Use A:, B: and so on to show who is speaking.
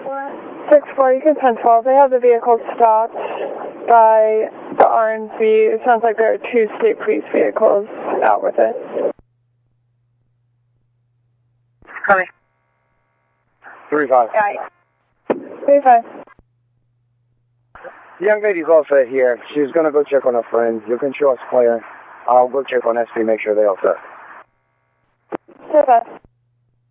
A: 6-4, you can 10-12. They have the vehicle stopped by the RNC. It sounds like there are 2 state police vehicles out with it.
B: Coming.
C: 3-5.
B: Got it.
A: 3-5.
C: The young lady's all set here. She's going to go check on her friends. You can show us clear. I'll go check on SP, make sure they're all set.
A: 3-5.